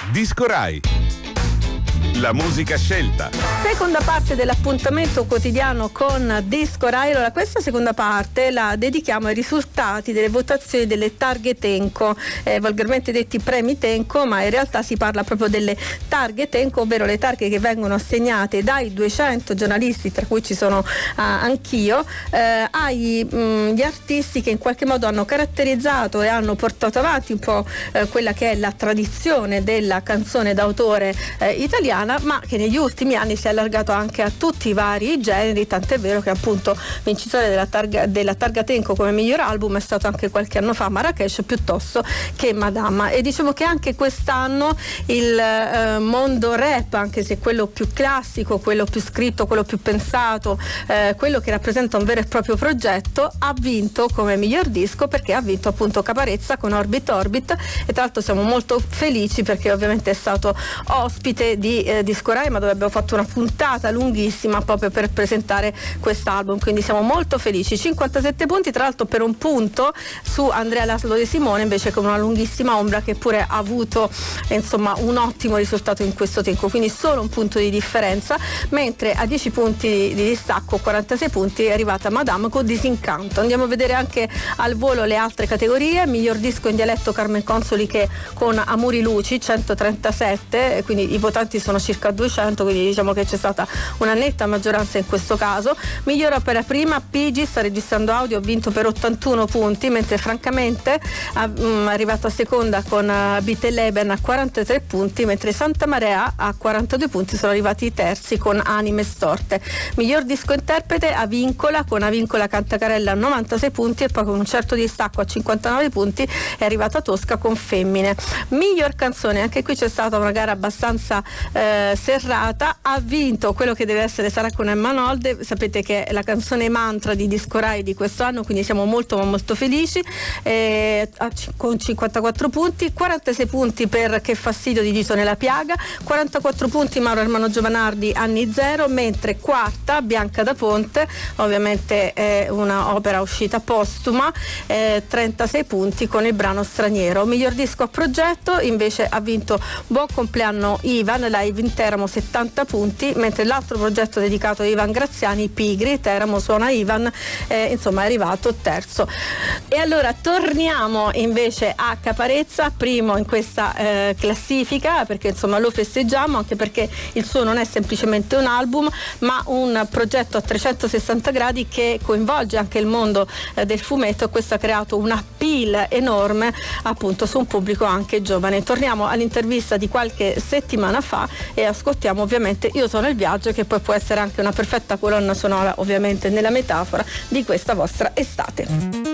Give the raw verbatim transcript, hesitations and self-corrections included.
Disco Rai. La musica scelta. Seconda parte dell'appuntamento quotidiano con Disco Rai. Allora, questa seconda parte la dedichiamo ai risultati delle votazioni delle targhe Tenco, eh, volgarmente detti premi Tenco, ma in realtà si parla proprio delle targhe Tenco, ovvero le targhe che vengono assegnate dai duecento giornalisti, tra cui ci sono uh, anch'io, eh, agli mh, artisti che in qualche modo hanno caratterizzato e hanno portato avanti un po' eh, quella che è la tradizione della canzone d'autore eh, italiana, ma che negli ultimi anni si è allargato anche a tutti i vari generi, tant'è vero che appunto vincitore della targa, della targa Tenco come miglior album è stato anche qualche anno fa Marrakesh piuttosto che Madama. E diciamo che anche quest'anno il eh, mondo rap, anche se quello più classico, quello più scritto, quello più pensato, eh, quello che rappresenta un vero e proprio progetto, ha vinto come miglior disco, perché ha vinto appunto Caparezza con Orbit Orbit. E tra l'altro siamo molto felici perché ovviamente è stato ospite di eh, Disco Rai, ma dove abbiamo fatto una puntata lunghissima proprio per presentare quest'album, quindi siamo molto felici. cinquantasette punti, tra l'altro per un punto su Andrea Laszlo De Simone, invece con una lunghissima ombra, che pure ha avuto insomma un ottimo risultato in questo tempo, quindi solo un punto di differenza, mentre a dieci punti di distacco, quarantasei punti, è arrivata Madame con Disincanto. Andiamo a vedere anche al volo le altre categorie. Miglior disco in dialetto Carmen Consoli, che con Amori Luci centotrentasette, quindi i votanti sono circa duecento, quindi diciamo che c'è stata una netta maggioranza in questo caso. Miglior opera prima, Pigi sta registrando audio, ha vinto per ottantuno punti, mentre francamente è arrivato a seconda con uh, Beatleben a quarantatré punti, mentre Santa Marea a quarantadue punti sono arrivati i terzi con Anime Storte. Miglior disco interprete, Avincola con Avincola Cantacarella a novantasei punti, e poi con un certo distacco a cinquantanove punti è arrivata Tosca con Femmine. Miglior canzone, anche qui c'è stata una gara abbastanza eh, serrata. Ha vinto quello che deve essere Sarà con Emma Nolde, sapete che è la canzone mantra di Disco Rai di questo anno, quindi siamo molto molto felici, eh, con cinquantaquattro punti, quarantasei punti per Che fastidio di Dito nella piaga, quarantaquattro punti Mauro Hermano Giovanardi, Anni Zero, mentre quarta Bianca da Ponte, ovviamente è una opera uscita postuma, eh, trentasei punti con il brano Straniero. Miglior disco a progetto invece ha vinto Buon compleanno Ivan, live in Teramo, settanta punti, mentre l'altro progetto dedicato a Ivan Graziani, Pigri, Teramo suona Ivan, eh, insomma è arrivato terzo. E allora torniamo invece a Caparezza, primo in questa eh, classifica, perché insomma lo festeggiamo, anche perché il suo non è semplicemente un album, ma un progetto a trecentosessanta gradi che coinvolge anche il mondo eh, del fumetto, e questo ha creato un appeal enorme appunto su un pubblico anche giovane. Torniamo all'intervista di qualche settimana fa e ascoltiamo ovviamente Io sono il viaggio, che poi può essere anche una perfetta colonna sonora, ovviamente nella metafora di questa vostra estate.